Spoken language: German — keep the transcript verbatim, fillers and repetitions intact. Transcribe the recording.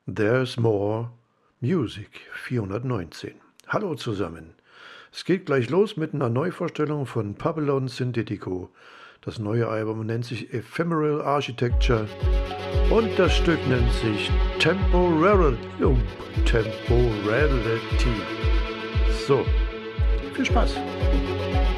There's More Music vierhundertneunzehn. Hallo zusammen. Es geht gleich los mit einer Neuvorstellung von Babylon Synthetico. Das neue Album nennt sich Ephemeral Architecture und das Stück nennt sich Temporality. Oh, Temporality. So, viel Spaß.